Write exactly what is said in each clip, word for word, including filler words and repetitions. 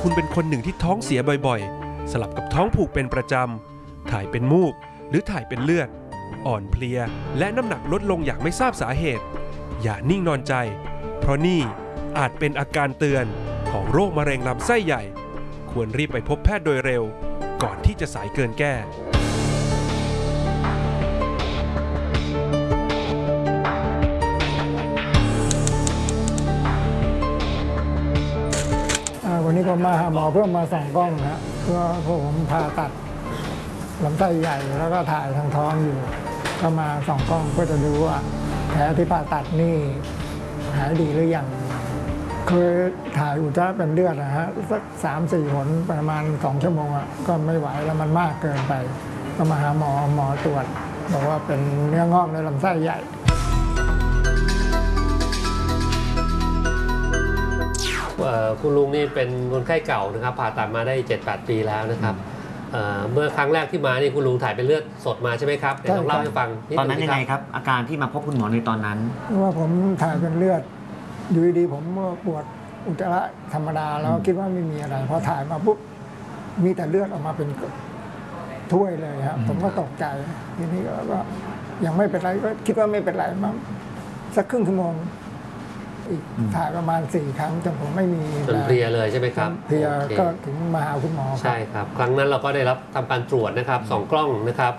คุณเป็นคนหนึ่งที่ท้องเสียบ่อยๆสลับกับท้องผูกเป็นประจำถ่ายเป็นมูกหรือถ่ายเป็นเลือดอ่อนเพลียและน้ำหนักลดลงอย่างไม่ทราบสาเหตุอย่านิ่งนอนใจเพราะนี่อาจเป็นอาการเตือนของโรคมะเร็งลำไส้ใหญ่ควรรีบไปพบแพทย์โดยเร็วก่อนที่จะสายเกินแก้วันนี้ก็มาหาหมอเพื่อมาส่องกล้องนะเพื่อพวกผมผ่าตัดลำไส้ใหญ่แล้วก็ถ่ายทางท้องอยู่ก็มาส่องกล้องเพื่อจะดูว่าแผลที่ผ่าตัดนี่หายดีหรือยังเคยถ่ายอุจจาระเป็นเลือดนะฮะสักสามสี่หนประมาณสองชั่วโมงอ่ะก็ไม่ไหวแล้วมันมากเกินไปก็มาหาหมอหมอตรวจบอกว่าเป็นเนื้องอกในลำไส้ใหญ่คุณลุงนี่เป็นคนไข้เก่านะครับผ่าตัดมาได้ เจ็ดแปด ปีแล้วนะครับเมื่อครั้งแรกที่มานี่คุณลุงถ่ายเป็นเลือดสดมาใช่ไหมครับเดี๋ยวต้องเล่าให้ฟังตอนนั้นยังไงครับอาการที่มาพบคุณหมอในตอนนั้นว่าผมถ่ายเป็นเลือดอยู่ดีผมปวดอุจจาระธรรมดาแล้วคิดว่าไม่มีอะไรพอถ่ายมาปุ๊บมีแต่เลือดออกมาเป็นถ้วยเลยครับผมก็ตกใจทีนี้ก็ยังไม่เป็นไรก็คิดว่าไม่เป็นไรมั้งสักครึ่งชั่วโมงอีกถ่ายประมาณสี่ครั้งจนผมไม่มีจนเพลียเลยใช่ไหมครับเพลียก็ถึงมาหาคุณหมอใช่ครับครั้งนั้นเราก็ได้รับทำการตรวจนะครับสองกล้องนะครับ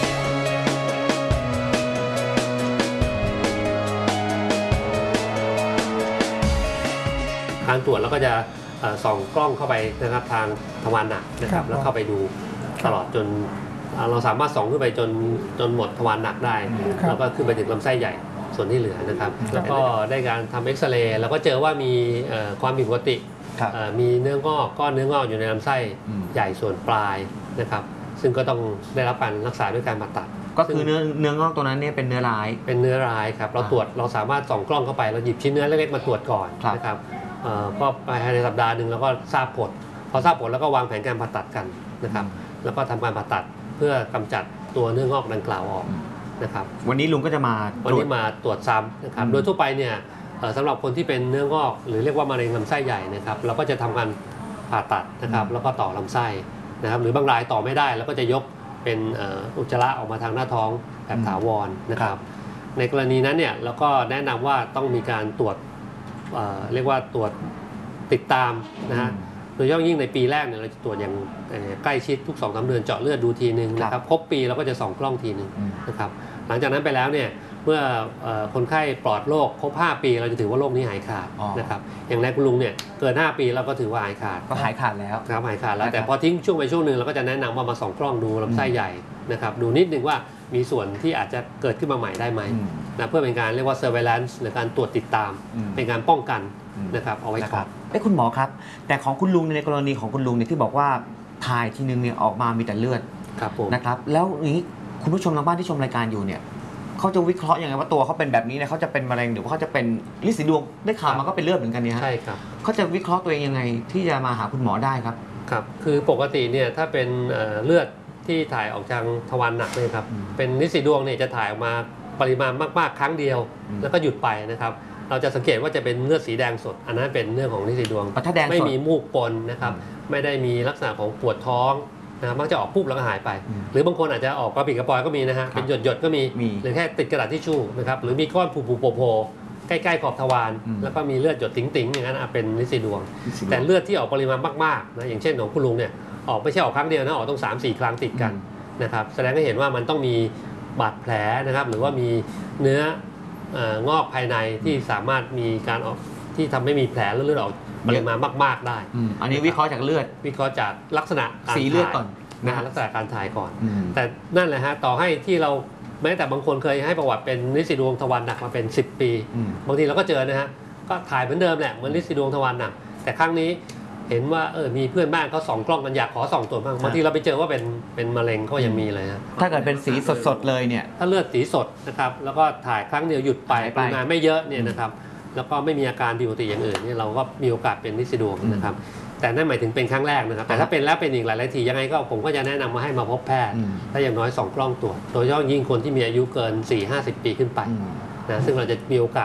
การตรวจเราก็จะส่องกล้องเข้าไปนะครับทางทวารหนักนะครับแล้วเข้าไปดูตลอดจนเราสามารถส่องขึ้นไปจนจนหมดทวารหนักได้แล้วก็ขึ้นไปถึงลำไส้ใหญ่ส่วนที่เหลือนะครับแล้วก็ได้การทำเอ็กซเรย์แล้วก็เจอว่ามีความผิดปกติมีเนื้องอกก้อนเนื้องอกอยู่ในลำไส้ใหญ่ส่วนปลายนะครับซึ่งก็ต้องได้รับการรักษาด้วยการผ่าตัดก็คือเนื้อเนื้องอกตัวนั้นเนี่ยเป็นเนื้อร้ายเป็นเนื้อร้ายครับเราตรวจเราสามารถส่องกล้องเข้าไปเราหยิบชิ้นเนื้อเล็กๆมาตรวจก่อนนะครับก็ภายในสัปดาห์หนึ่งแล้วก็ทราบผลพอทราบผลแล้วก็วางแผนการผ่าตัดกันนะครับแล้วก็ทำการผ่าตัดเพื่อกำจัดตัวเนื้องอกดังกล่าวออกนะครับวันนี้ลุงก็จะมาวันนี้มาตรวจซ้ำนะครับโดยทั่วไปเนี่ยสำหรับคนที่เป็นเนื้องอกหรือเรียกว่ามะเร็งลำไส้ใหญ่นะครับเราก็จะทำการผ่าตัดนะครับแล้วก็ต่อลำไส้นะครับหรือบางรายต่อไม่ได้แล้วก็จะยกเป็นอุจจาระออกมาทางหน้าท้องแบบถาวรนะครับในกรณีนั้นเนี่ยเราก็แนะนำว่าต้องมีการตรวจเรียกว่าตรวจติดตามนะฮะโดยเฉพาะยิ่งในปีแรกเนี่ยเราจะตรวจอย่างใกล้ชิดทุก สองถึงสาม เดือนเจาะเลือดดูทีนึงนะครับครบปีเราก็จะส่องกล้องทีนึงนะครับหลังจากนั้นไปแล้วเนี่ยเมื่อคนไข้ปลอดโรคครบห้าปีเราจะถือว่าโรคนี้หายขาดนะครับอย่างในคุณลุงเนี่ยเกินห้าปีเราก็ถือว่าหายขาดก็หายขาดแล้วครับหายขาดแล้วแต่พอทิ้งช่วงไปช่วงนึงเราก็จะแนะนำว่ามาส่องกล้องดูลำไส้ใหญ่นะครับดูนิดนึงว่ามีส่วนที่อาจจะเกิดขึ้นมาใหม่ได้ไหมนะเพื่อเป็นการเรียกว่า surveillance หรือการตรวจติดตามเป็นการป้องกันนะครับเอาไว้ก่อนเอ้คุณหมอครับแต่ของคุณลุงในกรณีของคุณลุงเนี่ยที่บอกว่าถ่ายทีนึงเนี่ยออกมามีแต่เลือดนะครับแล้วนี้คุณผู้ชมทางบ้านที่ชมรายการอยู่เนี่ยเขาจะวิเคราะห์ยังไงว่าตัวเขาเป็นแบบนี้เนี่ยเขาจะเป็นมะเร็งหรือว่าเขาจะเป็นลินสีดวงได้ข่าวมาก็เป็นเลือดเหมือนกันเนี่ยใช่ครับเขาจะวิเคราะห์ตัวเองยังไงที่จะมาหาคุณหมอได้ครับครับคือปกติเนี่ยถ้าเป็นเลือดที่ถ่ายออกทางทวารหนักเลยครับเป็นลินสีดวงเนี่ยจะถ่ายออกมาปริมาณมากๆครั้งเดียวแล้วก็หยุดไปนะครับเราจะสังเกตว่าจะเป็นเลือดสีแดงสดอันนั้นเป็นเรื่องของลินสีดวงไม่มีมูกปนนะครับไม่ได้มีลักษณะของปวดท้องนะมักจะออกปุ๊บแล้วก็หายไปหรือบางคนอาจจะออกกระปิดกระปอยก็มีนะฮะเป็นหยดหยดก็มีหรือแค่ติดกระดาษทิชชู่นะครับหรือมีก้อนผูๆโผล่ๆใกล้ๆขอบทวารแล้วก็มีเลือดหยดติ๋งๆอย่างนั้นเป็นลินสีดวงแต่เลือดที่ออกปริมาณมากๆนะอย่างเช่นของคุณลุงเนี่ยออกไม่ใช่ออกครั้งเดียวนะออกต้อง สามสี่ ครั้งติดกันนะครับแสดงให้เห็นว่ามันต้องมีบาดแผลนะครับหรือว่ามีเนื้องอกภายในที่สามารถมีการออกที่ทำให้มีแผลเลือดออกปริมาณมากๆได้อันนี้วิเคราะห์จากเลือดวิเคราะห์จากลักษณะสีเลือดก่อนนะฮะลักษณะการถ่ายก่อนแต่นั่นแหละฮะต่อให้ที่เราแม้แต่บางคนเคยให้ประวัติเป็นลินสีดวงทวารหนักมาเป็นสิบปีบางทีเราก็เจอนะฮะก็ถ่ายเหมือนเดิมแหละเหมือนลินสีดวงทวารหนักแต่ครั้งนี้เห็นว่าเออมีเพื่อนบ้านเขาส่องกล้องกันอยากขอส่องตัวบ้างบางทีเราไปเจอว่าเป็นเป็นมะเร็งก็ยังมีเลยฮะถ้าเกิดเป็นสีสดๆเลยเนี่ยถ้าเลือดสีสดนะครับแล้วก็ถ่ายครั้งเดียวหยุดไปปริมาณไม่เยอะเนี่ยนะครับแล้วก็ไม่มีอาการผิดปกติอย่างอื่นเนี่ยเราก็มีโอกาสเป็นลินสีดวงนะครับแต่นั่นหมายถึงเป็นครั้งแรกนะครับแต่ถ้าเป็นแล้วเป็นอีกหลายๆทียังไงก็ผมก็จะแนะนำมาให้มาพบแพทย์ถ้าอย่างน้อยส่องกล้องตรวจโดยเฉพาะยิ่งคนที่มีอายุเกิน สี่ห้าสิบ ปีขึ้นไปนะซึ่งเราจะมีโอกาส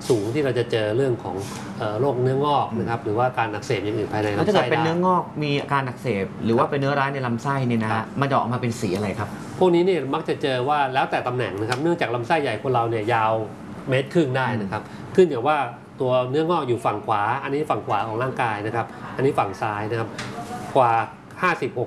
สูงที่เราจะเจอเรื่องของเอ่อโรคเนื้องอกนะครับหรือว่าการอักเสบอย่างอื่นภายในแล้วลำถ้าเกิไส้ดเป็นได้เนื้องอกมีอาการอักเสบหรือว่าเป็นเนื้อร้ายในลำไส้เนี่ยนะฮะมันจะออกมาเป็นสีอะไรครับพวกนี้เนี่ยมักจะเจอว่าแล้วแต่ตำแหน่งนะครับเนื่องจากลำไส้ใหญ่คนเราเนี่ยยาวเมตรครึ่งได้นะครับขึ้นอยู่ว่าตัวเนื้องอกอยู่ฝั่งขวา อันนี้ฝั่งขวาของร่างกายนะครับอันนี้ฝั่งซ้ายนะครับกว่าห้าสิบ